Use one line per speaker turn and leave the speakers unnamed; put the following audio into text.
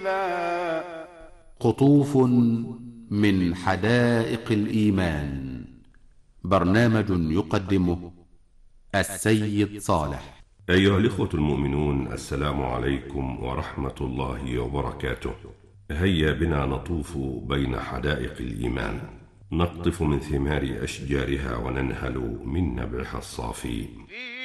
قطوف من حدائق الإيمان. برنامج يقدمه السيد صالح.
أيها الإخوة المؤمنون، السلام عليكم ورحمة الله وبركاته. هيا بنا نطوف بين حدائق الإيمان، نقطف من ثمار أشجارها وننهل من نبعها الصافي.